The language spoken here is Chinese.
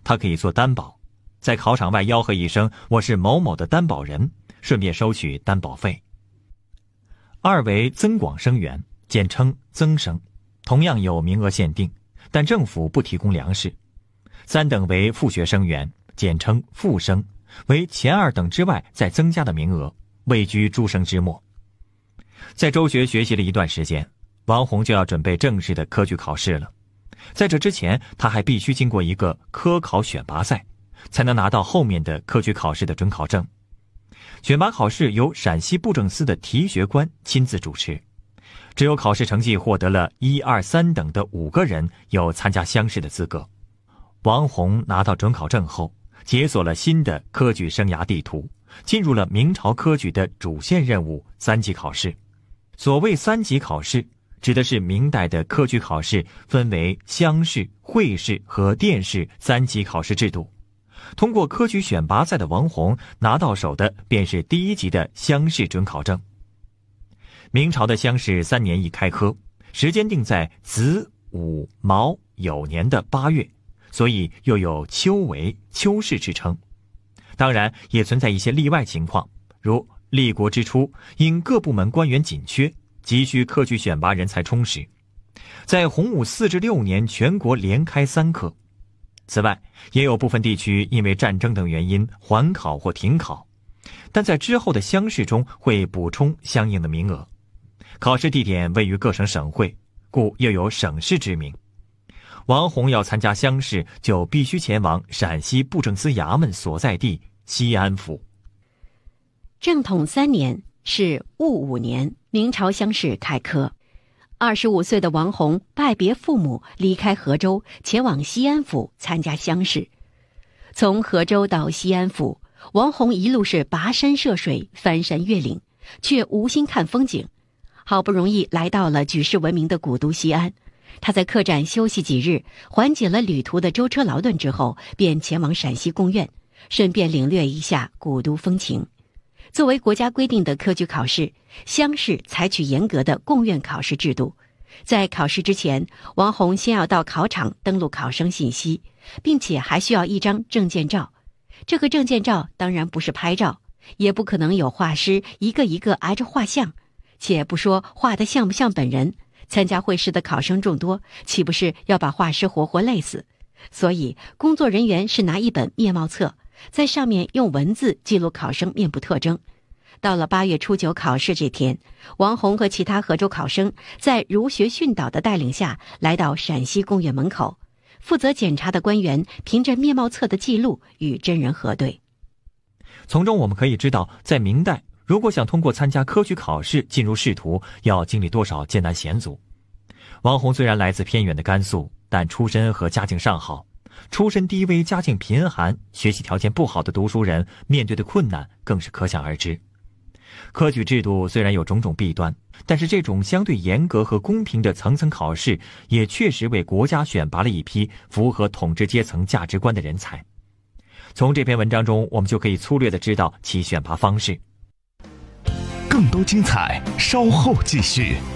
他可以做担保，在考场外吆喝一声“我是某某的担保人”，顺便收取担保费。二为增广生源，简称增生，同样有名额限定，但政府不提供粮食。三等为复学生源，简称复生，为前二等之外再增加的名额，位居诸生之末。在州学学习了一段时间，王洪就要准备正式的科举考试了。在这之前，他还必须经过一个科考选拔赛，才能拿到后面的科举考试的准考证。选拔考试由陕西布政司的提学官亲自主持，只有考试成绩获得了1、2、3等的5个人有参加乡试的资格。王洪拿到准考证后，解锁了新的科举生涯地图，进入了明朝科举的主线任务3级考试。所谓3级考试，指的是明代的科举考试分为乡试、会试和殿试3级考试制度。通过科举选拔赛的王洪拿到手的便是第1级的乡试准考证。明朝的乡试3年一开科，时间定在子、午、卯、酉年的8月，所以又有秋闱、秋试之称。当然也存在一些例外情况，如立国之初因各部门官员紧缺，急需科举选拔人才充实，在洪武4至6年全国连开3科。此外，也有部分地区因为战争等原因缓考或停考，但在之后的乡试中会补充相应的名额。考试地点位于各省省会，故又有省试之名。王洪要参加乡试，就必须前往陕西布政司衙门所在地西安府。 正统3年是戊午年，明朝乡试开科。25岁的王洪拜别父母，离开河州，前往西安府参加乡试。从河州到西安府，王洪一路是跋山涉水，翻山越岭，却无心看风景。好不容易来到了举世闻名的古都西安，他在客栈休息几日，缓解了旅途的舟车劳顿之后，便前往陕西贡院，顺便领略一下古都风情。作为国家规定的科举考试，乡试采取严格的贡院考试制度。在考试之前，王洪先要到考场登录考生信息，并且还需要一张证件照。这个证件照当然不是拍照，也不可能有画师一个一个挨着画像，且不说画得像不像本人，参加会试的考生众多，岂不是要把画师活活累死？所以工作人员是拿一本面貌册，在上面用文字记录考生面部特征。到了8月初9考试这天，王洪和其他河州考生在儒学训导的带领下，来到陕西贡院门口，负责检查的官员凭着面貌册的记录与真人核对。 从中我们可以知道，在明代，如果想通过参加科举考试进入仕途，要经历多少艰难险阻。王洪虽然来自偏远的甘肃，但出身和家境尚好，出身低微、家境贫寒、学习条件不好的读书人面对的困难更是可想而知。科举制度虽然有种种弊端，但是这种相对严格和公平的层层考试，也确实为国家选拔了一批符合统治阶层价值观的人才。从这篇文章中，我们就可以粗略地知道其选拔方式。 更多精彩，稍后继续。